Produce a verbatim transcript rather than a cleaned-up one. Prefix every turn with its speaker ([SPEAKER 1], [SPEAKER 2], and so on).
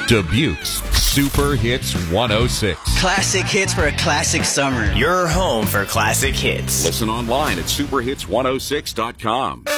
[SPEAKER 1] Dubuque's Super Hits one oh six.
[SPEAKER 2] Classic hits for a classic summer.
[SPEAKER 3] Your home for classic hits.
[SPEAKER 1] Listen online at super hits one oh six dot com.